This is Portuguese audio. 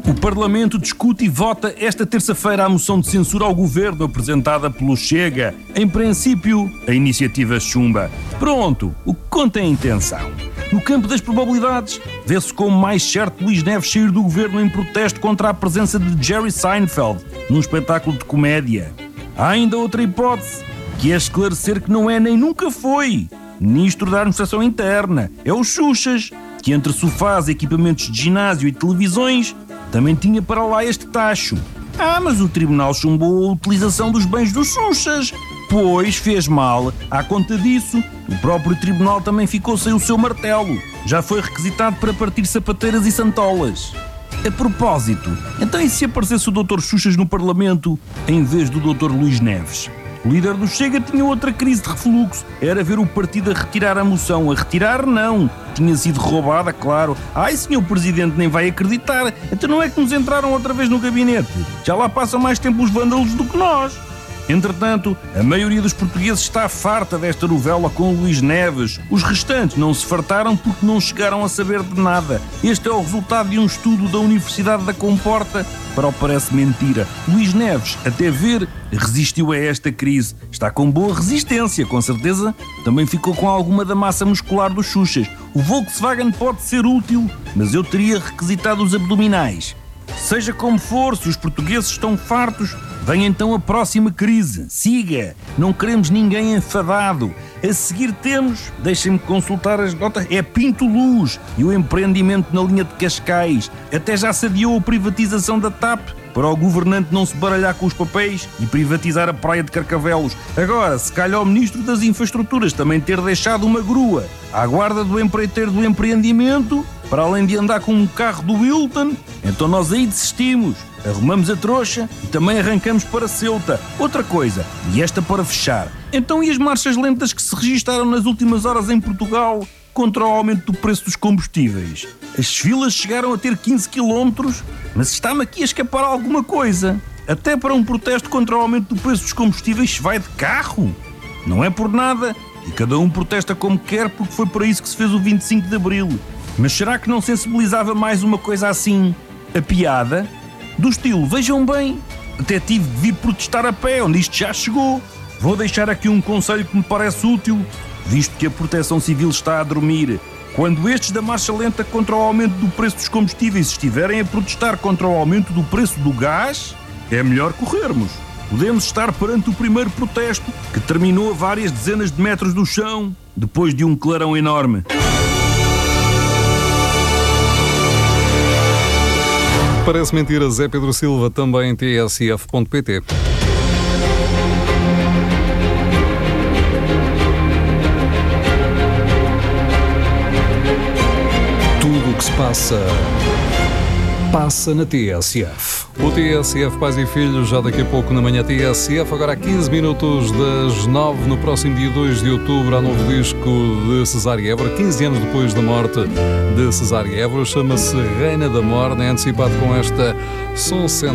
O Parlamento discute e vota esta terça-feira a moção de censura ao governo apresentada pelo Chega. Em princípio, a iniciativa chumba. Pronto, o que conta é a intenção. No campo das probabilidades, vê-se como mais certo Luís Neves sair do governo em protesto contra a presença de Jerry Seinfeld num espetáculo de comédia. Há ainda outra hipótese, que é esclarecer que não é nem nunca foi ministro da Administração Interna. É o Xuxas, que entre sofás, equipamentos de ginásio e televisões também tinha para lá este tacho. Mas o tribunal chumbou a utilização dos bens dos Xuxas. Pois fez mal. À conta disso, o próprio tribunal também ficou sem o seu martelo. Já foi requisitado para partir sapateiras e santolas. A propósito, então e se aparecesse o Dr. Xuxas no Parlamento em vez do Dr. Luís Neves? O líder do Chega tinha outra crise de refluxo. Era ver o partido a retirar a moção. A retirar, não. Tinha sido roubada, claro. Senhor Presidente, nem vai acreditar. Então não é que nos entraram outra vez no gabinete? Já lá passam mais tempo os vândalos do que nós. Entretanto, a maioria dos portugueses está farta desta novela com Luís Neves. Os restantes não se fartaram porque não chegaram a saber de nada. Este é o resultado de um estudo da Universidade da Comporta. Para o parece mentira. Luís Neves, até ver, resistiu a esta crise. Está com boa resistência, com certeza. Também ficou com alguma da massa muscular dos Xuxas. O Volkswagen pode ser útil, mas eu teria requisitado os abdominais. Seja como for, se os portugueses estão fartos, vem então a próxima crise. Siga! Não queremos ninguém enfadado. A seguir temos, deixem-me consultar as notas, é Pinto Luz e o empreendimento na linha de Cascais. Até já se adiou a privatização da TAP para o governante não se baralhar com os papéis e privatizar a praia de Carcavelos. Agora, se calhar o Ministro das Infraestruturas também ter deixado uma grua à guarda do empreiteiro do empreendimento, para além de andar com um carro do Wilton, então nós aí desistimos. Arrumamos a trouxa e também arrancamos para Ceuta. Outra coisa, e esta para fechar. Então e as marchas lentas que se registaram nas últimas horas em Portugal contra o aumento do preço dos combustíveis? As filas chegaram a ter 15 km, mas está-me aqui a escapar alguma coisa. Até para um protesto contra o aumento do preço dos combustíveis se vai de carro? Não é por nada, e cada um protesta como quer porque foi para isso que se fez o 25 de Abril. Mas será que não sensibilizava mais uma coisa assim? A piada? Do estilo, vejam bem, até tive de vir protestar a pé, onde isto já chegou. Vou deixar aqui um conselho que me parece útil, visto que a Proteção Civil está a dormir. Quando estes da marcha lenta contra o aumento do preço dos combustíveis estiverem a protestar contra o aumento do preço do gás, é melhor corrermos. Podemos estar perante o primeiro protesto, que terminou a várias dezenas de metros do chão, depois de um clarão enorme. Parece mentira, Zé Pedro Silva, também tsf.pt. Tudo o que se passa na TSF. O TSF Pais e Filhos, já daqui a pouco na manhã TSF, agora a 15 minutos das 9, no próximo dia 2 de outubro, há novo disco de Cesária Évora, 15 anos depois da morte de Cesária Évora, chama-se Reina da Morna, é antecipado com esta Som